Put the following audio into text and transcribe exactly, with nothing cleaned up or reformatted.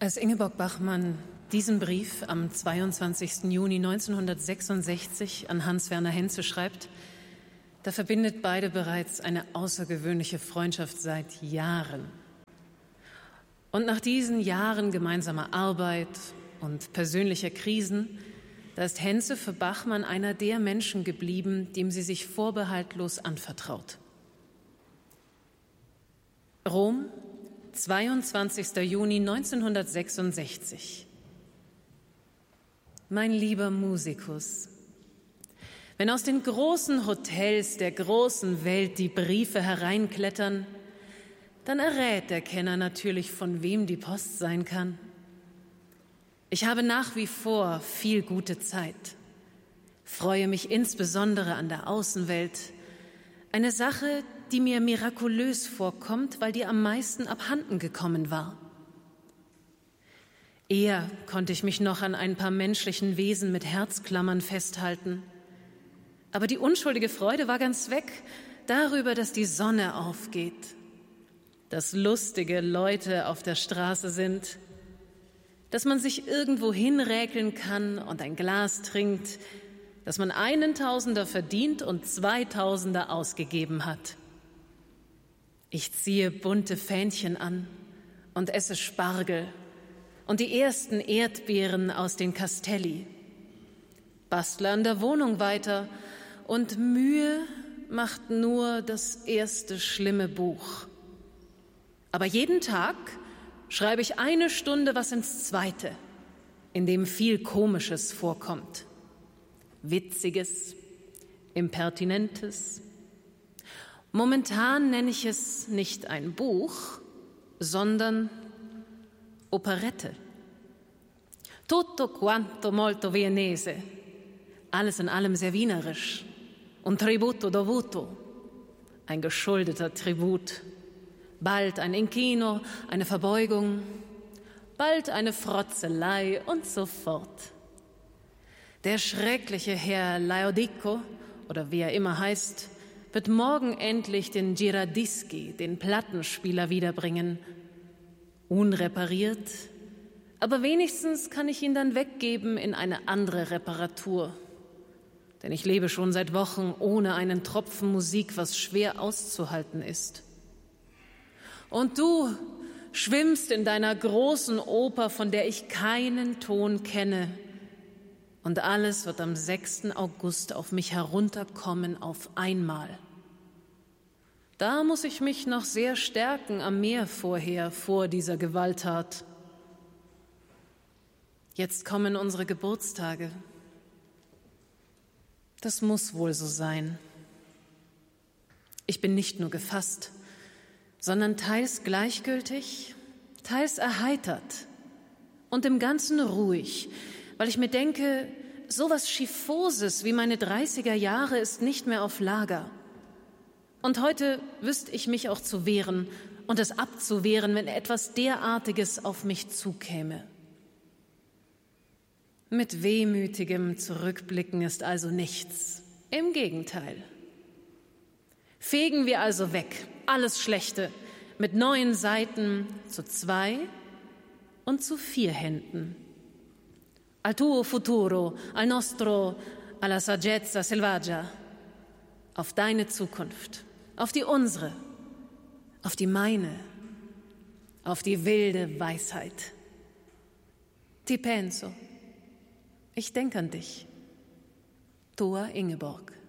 Als Ingeborg Bachmann diesen Brief am zweiundzwanzigsten Juni neunzehnhundertsechsundsechzig an Hans-Werner Henze schreibt, da verbindet beide bereits eine außergewöhnliche Freundschaft seit Jahren. Und nach diesen Jahren gemeinsamer Arbeit und persönlicher Krisen, da ist Henze für Bachmann einer der Menschen geblieben, dem sie sich vorbehaltlos anvertraut. Rom, zweiundzwanzigsten Juni neunzehnhundertsechsundsechzig. Mein lieber Musikus, wenn aus den großen Hotels der großen Welt die Briefe hereinklettern, dann errät der Kenner natürlich, von wem die Post sein kann. Ich habe nach wie vor viel gute Zeit, freue mich insbesondere an der Außenwelt, eine Sache, die mir mirakulös vorkommt, weil die am meisten abhanden gekommen war. Eher konnte ich mich noch an ein paar menschlichen Wesen mit Herzklammern festhalten. Aber die unschuldige Freude war ganz weg darüber, dass die Sonne aufgeht, dass lustige Leute auf der Straße sind, dass man sich irgendwo hinräkeln kann und ein Glas trinkt, dass man einen Tausender verdient und zwei Tausender ausgegeben hat. Ich ziehe bunte Fähnchen an und esse Spargel und die ersten Erdbeeren aus den Castelli, bastle an der Wohnung weiter und Mühe macht nur das erste schlimme Buch. Aber jeden Tag schreibe ich eine Stunde was ins Zweite, in dem viel Komisches vorkommt. Witziges, Impertinentes. Momentan nenne ich es nicht ein Buch, sondern Operette. Tutto quanto molto viennese. Alles in allem sehr wienerisch. Un tributo dovuto. Ein geschuldeter Tribut. Bald ein Inchino, eine Verbeugung. Bald eine Frotzelei und so fort. Der schreckliche Herr Laodico, oder wie er immer heißt, wird morgen endlich den Giradischi, den Plattenspieler, wiederbringen. Unrepariert, aber wenigstens kann ich ihn dann weggeben in eine andere Reparatur. Denn ich lebe schon seit Wochen ohne einen Tropfen Musik, was schwer auszuhalten ist. Und du schwimmst in deiner großen Oper, von der ich keinen Ton kenne. Und alles wird am sechsten August auf mich herunterkommen auf einmal. Da muss ich mich noch sehr stärken am Meer vorher, vor dieser Gewalttat. Jetzt kommen unsere Geburtstage. Das muss wohl so sein. Ich bin nicht nur gefasst, sondern teils gleichgültig, teils erheitert und im Ganzen ruhig, weil ich mir denke, sowas Schiffoses wie meine dreißiger Jahre ist nicht mehr auf Lager. Und heute wüsste ich mich auch zu wehren und es abzuwehren, wenn etwas derartiges auf mich zukäme. Mit wehmütigem Zurückblicken ist also nichts. Im Gegenteil. Fegen wir also weg, alles Schlechte, mit neuen Seiten zu zwei und zu vier Händen. Al tuo futuro, al nostro, alla saggezza selvaggia. Auf deine Zukunft, auf die unsere, auf die meine, auf die wilde Weisheit. Ti penso. Ich denke an dich. Tua Ingeborg.